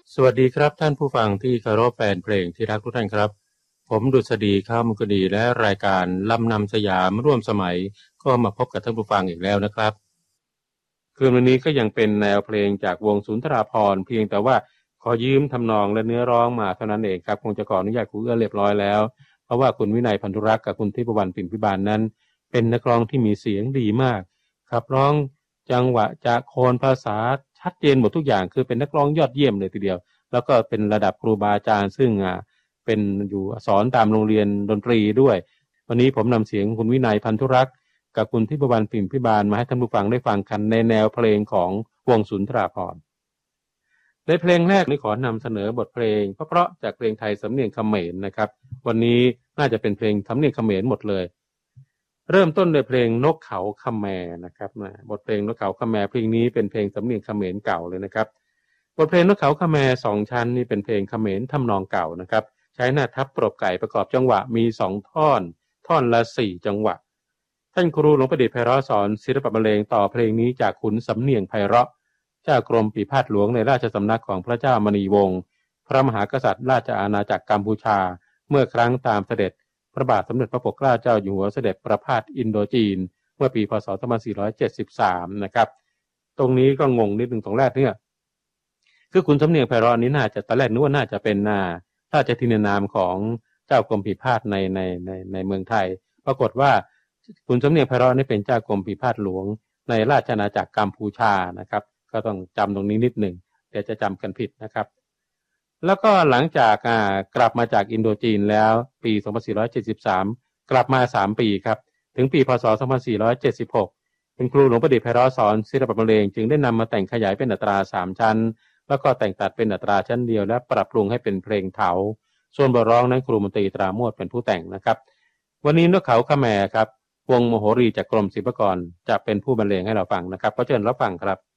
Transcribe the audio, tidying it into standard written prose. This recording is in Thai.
สวัสดีครับท่านผู้ฟังที่เคารพแฟนเพลงที่รักทุกท่านครับผมดุษฎีข้ามกดีและรายการลำนำสยามร่วมสมัยก็มาพบกับท่านผู้ฟังอีกแล้วนะครับคืนวันนี้ก็ยังเป็นแนวเพลงจากวงสุนทราภรณ์เพียงแต่ว่าขอยืมทำนองและเนื้อร้องมาเท่านั้นเองครับคงจะขออนุญาตครูเอื้อเรียบร้อยแล้วเพราะว่าคุณวินัยพันธุรักษ์กับคุณทิพวรรณปิ่นพิบาลนั้นเป็นนักร้องที่มีเสียงดีมากขับร้องจังหวะจะโคนภาษาชัดเจนหมดทุกอย่างคือเป็นนักร้องยอดเยี่ยมเลยทีเดียวแล้วก็เป็นระดับครูบาอาจารย์ซึ่งเป็นอยู่สอนตามโรงเรียนดนตรีด้วยวันนี้ผมนำเสียงคุณวินัยพันธุรักษ์กับคุณทิพวรรณปิ่นพิบาลมาให้ท่านผู้ฟังได้ฟังกันในแนวเพลงของวงสุนทราภรณ์ในเพลงแรกนี้ขอนำเสนอบทเพลงเพราะๆจากเพลงไทยสำเนียงเขมรนะครับวันนี้น่าจะเป็นเพลงสำเนียงเขมรหมดเลยเริ่มต้นด้วยเพลงนกเขาคำแมนะครับบทเพลงนกเขาคำแมเพลงนี้เป็นเพลงสำเนียงเขมรเก่าเลยนะครับบทเพลงนกเขาคำแมสองชั้นนี่เป็นเพลงเขมรทำนองเก่านะครับใช้หน้าทับปรบไก่ประกอบจังหวะมี2ท่อนละ4จังหวะท่านครูหลวงประดิษฐ์ไพเราะสอนศิลปะบรรเลงต่อเพลงนี้จากขุนสำเนียงไพเราะเจ้ากรมปีพาดหลวงในราชสำนักของพระเจ้ามณีวงศ์พระมหากษัตริย์ราชอาณาจักรกัมพูชาเมื่อครั้งตามเสด็จพระบาทสมเด็จพระปกเกล้าเจ้าอยู่หัวเสด็จประพาสอินโดจีนเมื่อปีพ.ศ. 2473นะครับตรงนี้ก็งงนิดนึงตรงแรกเนี่ยคือขุนสำเนียงไพเราะนี้น่าจะตอนแรกนึกว่าน่าจะเป็นถ้าจะทินนามของเจ้ากรมปีพาสในเมืองไทยปรากฏว่าขุนสำเนียงไพเราะนี่เป็นเจ้ากรมปีพาสหลวงในราชอาณาจักรกัมพูชานะครับก็ต้องจำตรงนี้นิดหนึ่งเดี๋ยวจะจำกันผิดนะครับแล้วก็หลังจากกลับมาจากอินโดจีนแล้วปี 2473 กลับมา3 ปีครับถึงปีพ.ศ. 2476เป็นครูหลวงประดิษฐ์ไพเราะสอนศิลปะบรรเลงจึงได้นำมาแต่งขยายเป็นอัตรา3ชั้นแล้วก็แต่งตัดเป็นอัตราชั้นเดียวและปรับปรุงให้เป็นเพลงเถาส่วนบทร้องนั้นครูมนตรีตราโมดเป็นผู้แต่งนะครับวันนี้นกเขาขแมครับวงมโหรีจากกรมศิลปากรจะเป็นผู้บรรเลงให้เราฟังนะครับก็เชิญรับฟังครับ